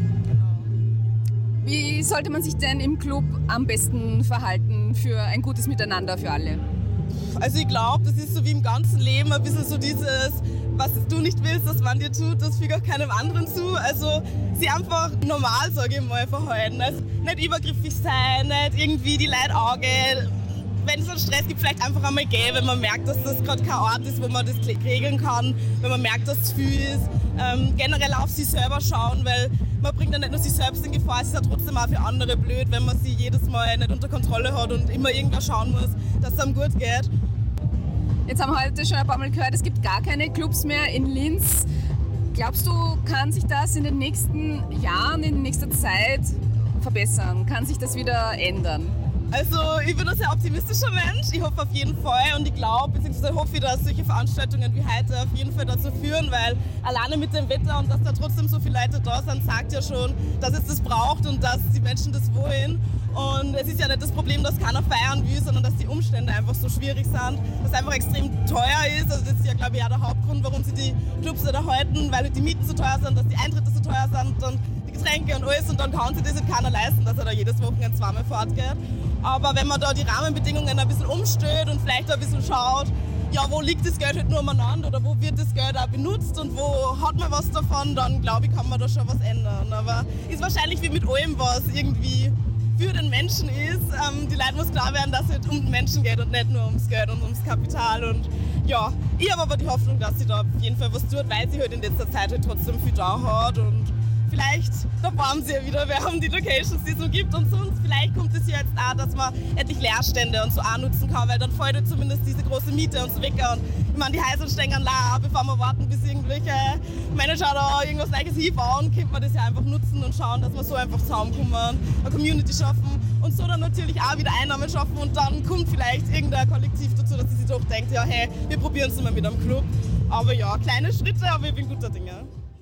Speaker 13: Wie sollte man sich denn im Club am besten verhalten für ein gutes Miteinander für alle?
Speaker 19: Also ich glaube, das ist so wie im ganzen Leben ein bisschen so dieses, was du nicht willst, dass man dir tut, das fügt auch keinem anderen zu. Also sie einfach normal, sage ich mal, verhalten. Also nicht übergriffig sein, nicht irgendwie die Leute angehen. Wenn es einen Stress gibt, vielleicht einfach einmal gehen, wenn man merkt, dass das gerade kein Ort ist, wo man das regeln kann, wenn man merkt, dass es viel ist. Generell auf sich selber schauen, weil man bringt ja nicht nur sich selbst in Gefahr, es ist ja trotzdem auch für andere blöd, wenn man sie jedes Mal nicht unter Kontrolle hat und immer irgendwer schauen muss, dass es einem gut geht.
Speaker 13: Jetzt haben wir heute schon ein paar Mal gehört, es gibt gar keine Clubs mehr in Linz. Glaubst du, kann sich das in den nächsten Jahren, in nächster Zeit verbessern? Kann sich das wieder ändern?
Speaker 19: Also ich bin ein sehr optimistischer Mensch, ich hoffe auf jeden Fall und ich glaube, beziehungsweise hoffe, dass solche Veranstaltungen wie heute auf jeden Fall dazu führen, weil alleine mit dem Wetter und dass da trotzdem so viele Leute da sind, sagt ja schon, dass es das braucht und dass die Menschen das wollen. Und es ist ja nicht das Problem, dass keiner feiern will, sondern dass die Umstände einfach so schwierig sind, dass es einfach extrem teuer ist. Also das ist ja, glaube ich, auch der Hauptgrund, warum sie die Clubs nicht erhalten, weil die Mieten so teuer sind, dass die Eintritte so teuer sind und die Getränke und alles und dann kann sich das halt keiner leisten, dass er da jedes Wochenende zweimal fortgeht. Aber wenn man da die Rahmenbedingungen ein bisschen umstellt und vielleicht ein bisschen schaut, ja, wo liegt das Geld halt nur umeinander oder wo wird das Geld auch benutzt und wo hat man was davon, dann glaube ich, kann man da schon was ändern. Aber ist wahrscheinlich wie mit allem, was irgendwie für den Menschen ist. Die Leute muss klar werden, dass es halt um den Menschen geht und nicht nur ums Geld und ums Kapital. Und ja, ich habe aber die Hoffnung, dass sie da auf jeden Fall was tut, weil sie halt in letzter Zeit halt trotzdem viel da hat und vielleicht, da fahren sie ja wieder, wir haben die Locations, die es so gibt und sonst, vielleicht kommt es ja jetzt auch, dass man endlich Leerstände und so auch nutzen kann, weil dann fällt halt zumindest diese große Miete und so weg. Und ich meine, die Häuser stehen leer, bevor wir warten, bis irgendwelche Manager da irgendwas Neues hinbauen, könnte man das ja einfach nutzen und schauen, dass wir so einfach zusammenkommen, eine Community schaffen und so dann natürlich auch wieder Einnahmen schaffen und dann kommt vielleicht irgendein Kollektiv dazu, dass sie sich doch denkt, ja hey, wir probieren es mal mit einem Club. Aber ja, kleine Schritte, aber ich bin guter Dinge.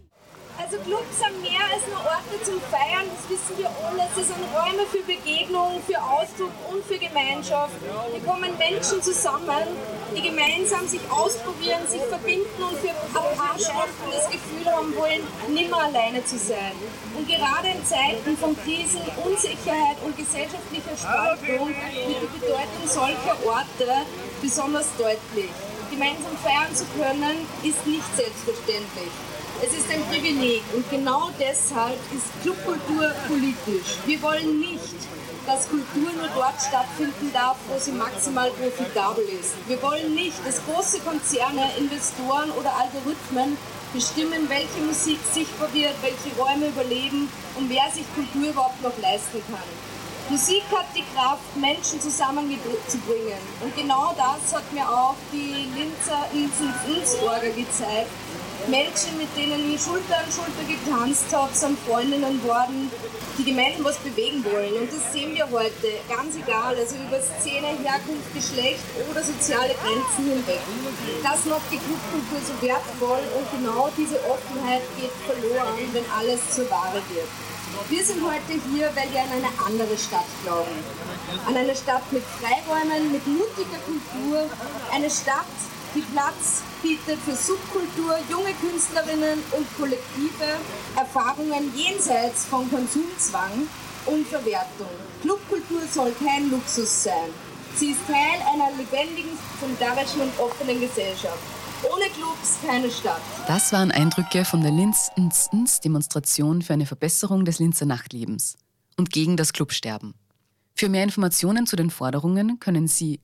Speaker 20: Also Clubs sind mehr als nur Orte zum Feiern, das wissen wir alle. Sie sind Räume für Begegnung, für Ausdruck und für Gemeinschaft. Hier kommen Menschen zusammen, die gemeinsam sich ausprobieren, sich verbinden und für ein paar Stunden das Gefühl haben wollen, nimmer alleine zu sein. Und gerade in Zeiten von Krisen, Unsicherheit und gesellschaftlicher Spaltung wird die Bedeutung solcher Orte besonders deutlich. Gemeinsam feiern zu können, ist nicht selbstverständlich. Es ist ein Privileg und genau deshalb ist Clubkultur politisch. Wir wollen nicht, dass Kultur nur dort stattfinden darf, wo sie maximal profitabel ist. Wir wollen nicht, dass große Konzerne, Investoren oder Algorithmen bestimmen, welche Musik sichtbar wird, welche Räume überleben und wer sich Kultur überhaupt noch leisten kann. Musik hat die Kraft, Menschen zusammenzubringen. Und genau das hat mir auch die Linzer Inseln-Orga gezeigt. Menschen, mit denen ich Schulter an Schulter getanzt habe, sind Freundinnen geworden, die gemeinsam was bewegen wollen. Und das sehen wir heute, ganz egal, also über Szene, Herkunft, Geschlecht oder soziale Grenzen hinweg. Das macht die Clubkultur so wertvoll und genau diese Offenheit geht verloren, wenn alles zur Ware wird. Wir sind heute hier, weil wir an eine andere Stadt glauben. An eine Stadt mit Freiräumen, mit mutiger Kultur, eine Stadt, die Platz bietet für Subkultur, junge Künstlerinnen und Kollektive, Erfahrungen jenseits von Konsumzwang und Verwertung. Clubkultur soll kein Luxus sein. Sie ist Teil einer lebendigen, solidarischen und offenen Gesellschaft. Ohne Clubs keine Stadt.
Speaker 5: Das waren Eindrücke von der Linz-Demonstration für eine Verbesserung des Linzer Nachtlebens und gegen das Clubsterben. Für mehr Informationen zu den Forderungen können Sie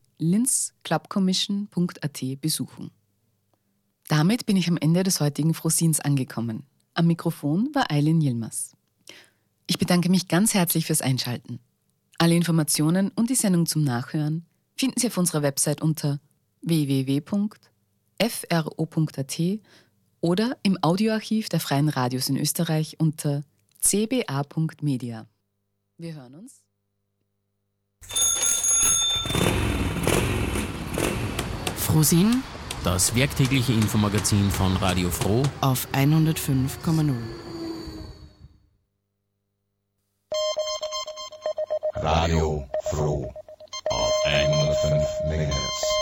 Speaker 5: linzclubcommission.at besuchen. Damit bin ich am Ende des heutigen Frohsins angekommen. Am Mikrofon war Eileen Yilmaz. Ich bedanke mich ganz herzlich fürs Einschalten. Alle Informationen und die Sendung zum Nachhören finden Sie auf unserer Website unter www.fro.at oder im Audioarchiv der Freien Radios in Österreich unter cba.media. Wir hören uns.
Speaker 6: Frohsinn, das werktägliche Infomagazin von Radio Froh
Speaker 5: auf 105,0.
Speaker 4: Radio Froh auf 105 MHz.